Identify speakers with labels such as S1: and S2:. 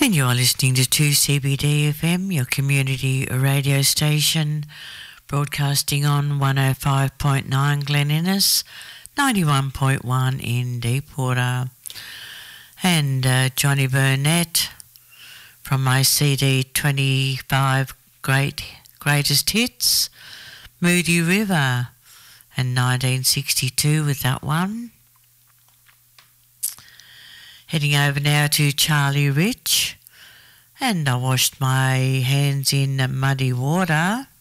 S1: And you're listening to 2CBD FM, your community radio station, broadcasting on 105.9 Glen Innes, 91.1 in Deepwater. And Johnny Burnett from my CD 25 Greatest Hits, Moody River, and 1962 with that one. Heading over now to Charlie Rich, and I washed my hands in muddy water.